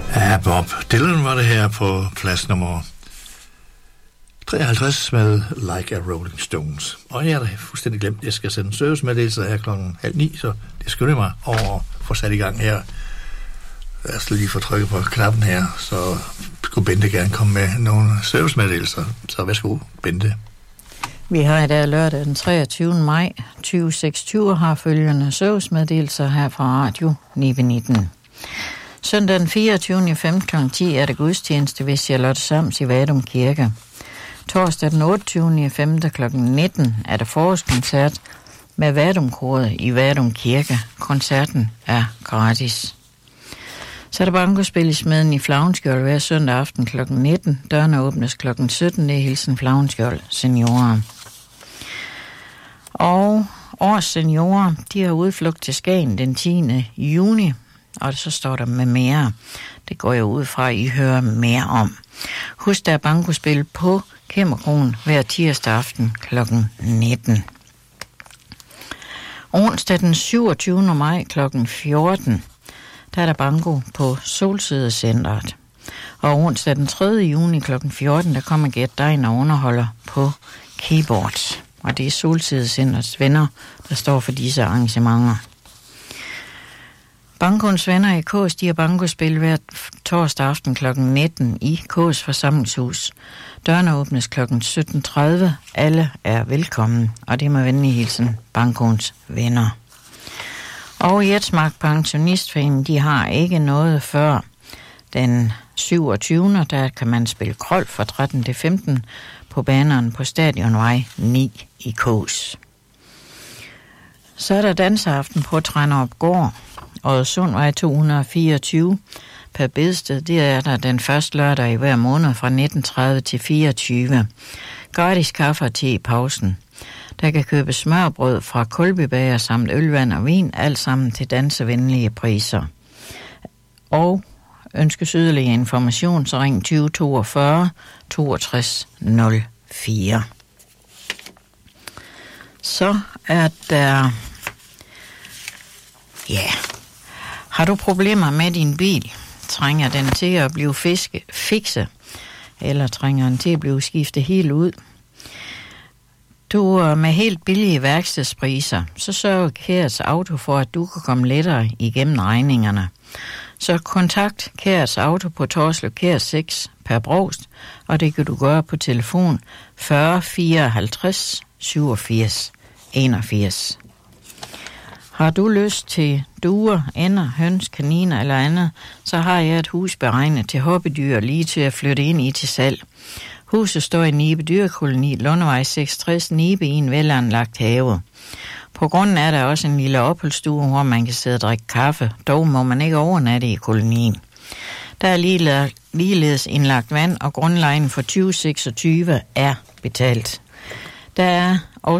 Ja, Bob Dylan var det her på plads nummer 53 med Like a Rolling Stones. Og jeg har da fuldstændig glemt, at jeg skal sende en servicemeddelelse her 8:30, så det skynder mig over at få sat i gang her. Jeg skal lige få trykket på knappen her, så skulle Bente gerne komme med nogle servicemeddelelser. Så værsgo, Bente. Vi har i dag lørdag den 23. maj 2026 har følgende servicemeddelelser her fra Radio 919. Søndag den 24. 5. kl. 10 er der gudstjeneste ved Charlotte Sams i Vadum Kirke. Torsdag den 28. 5. kl. 19 er der forårskoncert med Vadum-koret i Vadum Kirke. Koncerten er gratis. Så er der bankospil i Smeden i Flavnskjold hver søndag aften kl. 19. Dørene åbnes kl. 17. Det er hilsen Flavnskjold seniorer. Og års seniorer, de har udflugt til Skagen den 10. juni. Og så står der med mere. Det går jeg ud fra, I hører mere om. Husk, der er bankospil på Kæmmerkroen hver tirsdag aften kl. 19. Onsdag den 27. maj kl. 14. Der er der banko på Solsidecenteret. Og onsdag den 3. juni kl. 14, der kommer Gert Dein og underholder på keyboards. Og det er Solsidecenterets venner, der står for disse arrangementer. Bankoens venner i Kås, de har bankospil hver torsdag aften kl. 19 i Kås forsamlingshus. Dørene åbnes kl. 17.30. Alle er velkommen, og det er med venlig hilsen Bankoens venner. Og Jetsmark Pensionistforeningen, de har ikke noget før den 27. Der kan man spille krol fra 13 til 15 på banerne på Stadionvej 9 i Kås. Så er der danseaften på Trænderup Gård, Oddesundvej 224 per bedsted. Det er der den første lørdag i hver måned fra 19.30 til 24. Gratis kaffe og te i pausen. Der kan købes smørbrød fra Kulbybager samt ølvand og vin, alt sammen til dansevenlige priser. Og ønskes yderligere information, så ring 2042 62 04. Så er der... Ja, har du problemer med din bil? Trænger den til at blive fikse? Eller trænger den til at blive skiftet helt ud? Du er med helt billige værkstedspriser, så sørger Kærs Auto for, at du kan komme lettere igennem regningerne. Så kontakt Kærs Auto på Torslev Kær 6 per Brovst, og det kan du gøre på telefon 40 54 87 81. Har du lyst til duer, ænder, høns, kaniner eller andet, så har jeg et hus beregnet til hobbydyr lige til at flytte ind i til salg. Huset står i Nibe Dyrekoloni, Lundevej 66, Nibe i en velanlagt have. På grunden er der også en lille opholdsstue, hvor man kan sidde og drikke kaffe. Dog må man ikke overnatte i kolonien. Der er ligeledes indlagt vand, og grundlejen for 2026 er betalt. Der er